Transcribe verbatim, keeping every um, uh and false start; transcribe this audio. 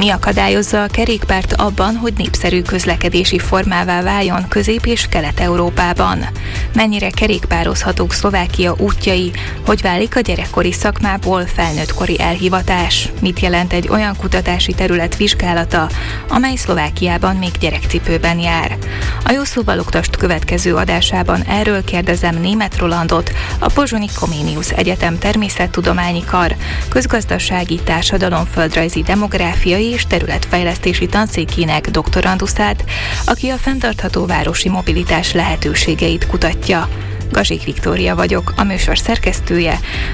Mi akadályozza a kerékpárt abban, hogy népszerű közlekedési formává váljon Közép- és Kelet-Európában? Mennyire kerékpározhatók Szlovákia útjai? Hogy válik a gyerekkori szakmából felnőttkori elhivatás? Mit jelent egy olyan kutatási terület vizsgálata, amely Szlovákiában még gyerekcipőben jár? A Jó Szóval Oktasd következő adásában erről kérdezem Németh Rolandot, a Pozsonyi Comenius Egyetem Természettudományi Kar közgazdasági, társadalomföldrajzi, demográfiai és területfejlesztési tanszékének doktoranduszát, aki a fenntartható városi mobilitás lehetőségeit kutatja. Gazsik Viktória vagyok, a műsor szerkesztője.